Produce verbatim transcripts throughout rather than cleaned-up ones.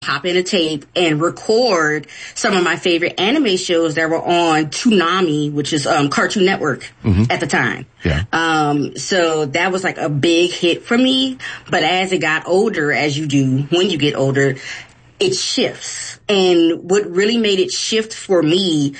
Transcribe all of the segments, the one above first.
hop in a tape and record some of my favorite anime shows that were on Toonami, which is um Cartoon Network mm-hmm. at the time. Yeah. Um, so that was like a big hit for me. But as it got older, as you do when you get older, it shifts. And what really made it shift for me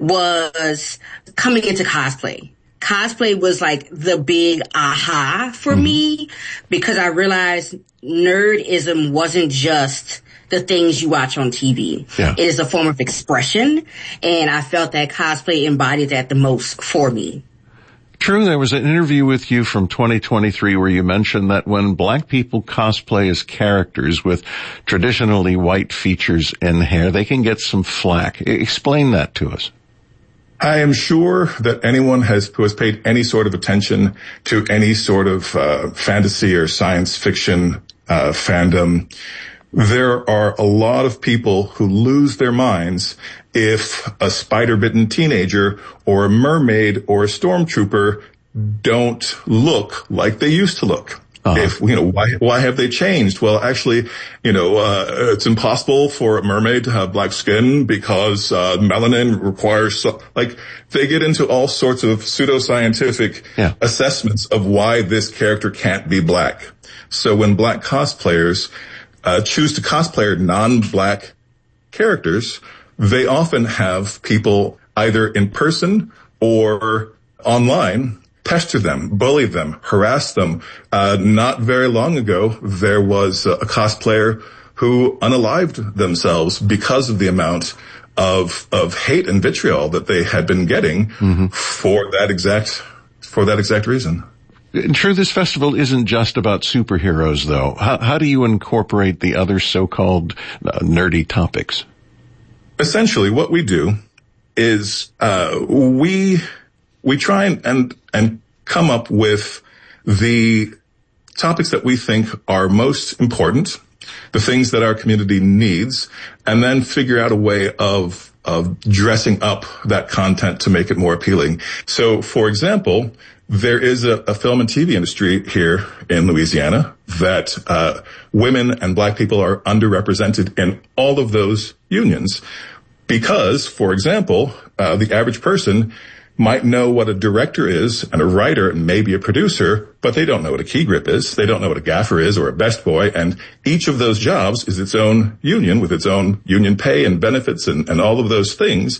was coming into cosplay. Cosplay was like the big aha for mm-hmm. me, because I realized nerdism wasn't just the things you watch on T V. Yeah. It is a form of expression, and I felt that cosplay embodied that the most for me. True, there was an interview with you from twenty twenty-three where you mentioned that when black people cosplay as characters with traditionally white features and hair, they can get some flack. Explain that to us. I am sure that anyone has who has paid any sort of attention to any sort of uh, fantasy or science fiction uh, fandom, there are a lot of people who lose their minds if a spider-bitten teenager or a mermaid or a stormtrooper don't look like they used to look. Uh-huh. If, you know, why, why have they changed? Well, actually, you know, uh, it's impossible for a mermaid to have black skin because, uh, melanin requires, so, like, they get into all sorts of pseudoscientific yeah. assessments of why this character can't be black. So when black cosplayers, uh, choose to cosplay non-black characters, they often have people either in person or online pester them, bully them, harass them. Uh, not very long ago, there was a cosplayer who unalived themselves because of the amount of of hate and vitriol that they had been getting mm-hmm. for that exact for that exact reason. True, this festival isn't just about superheroes, though. How, how do you incorporate the other so-called uh, nerdy topics? Essentially, what we do is uh we we try and, and and come up with the topics that we think are most important, the things that our community needs, and then figure out a way of of dressing up that content to make it more appealing. So, for example, there is a, a film and T V industry here in Louisiana that uh women and black people are underrepresented in all of those unions because, for example, uh the average person might know what a director is and a writer and maybe a producer, but they don't know what a key grip is. They don't know what a gaffer is or a best boy. And each of those jobs is its own union with its own union pay and benefits and, and all of those things.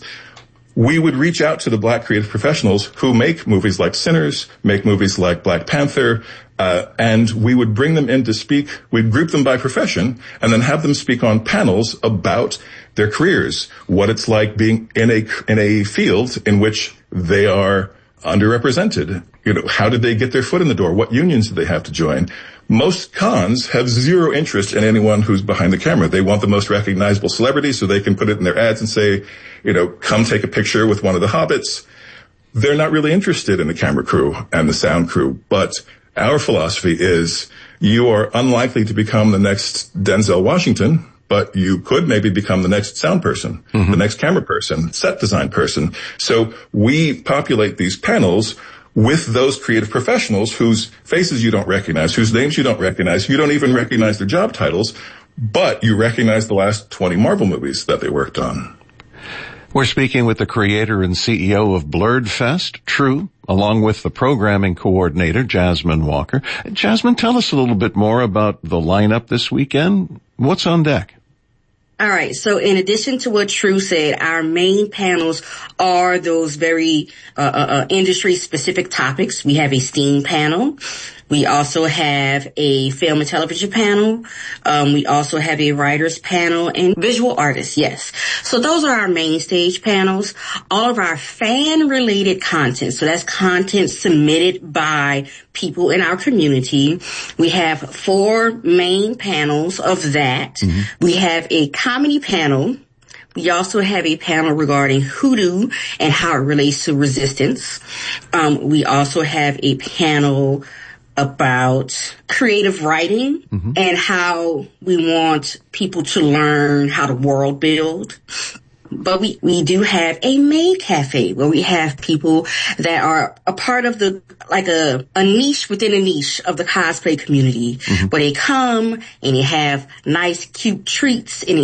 We would reach out to the black creative professionals who make movies like Sinners, make movies like Black Panther, uh, and we would bring them in to speak. We'd group them by profession and then have them speak on panels about their careers, what it's like being in a, in a field in which they are underrepresented. You know, how did they get their foot in the door? What unions did they have to join? Most cons have zero interest in anyone who's behind the camera. They want the most recognizable celebrity so they can put it in their ads and say, you know, come take a picture with one of the hobbits. They're not really interested in the camera crew and the sound crew. But our philosophy is you are unlikely to become the next Denzel Washington, but you could maybe become the next sound person, mm-hmm. the next camera person, set design person. So we populate these panels with those creative professionals whose faces you don't recognize, whose names you don't recognize. You don't even recognize their job titles, but you recognize the last twenty Marvel movies that they worked on. We're speaking with the creator and C E O of Blurred Fest, True, along with the programming coordinator, Jasmine Walker. Jasmine, tell us a little bit more about the lineup this weekend. What's on deck? All right. So in addition to what True said, our main panels are those very uh, uh, industry specific topics. We have a STEAM panel. We also have a film and television panel. Um, we also have a writers panel and visual artists. Yes. So those are our main stage panels. All of our fan related content. So that's content submitted by people in our community. We have four main panels of that. Mm-hmm. We have a comedy panel. We also have a panel regarding hoodoo and how it relates to resistance. Um, we also have a panel about creative writing mm-hmm. and how we want people to learn how to world build. but we, we do have a maid cafe where we have people that are a part of the, like a, a niche within a niche of the cosplay community, mm-hmm. where they come and they have nice, cute treats and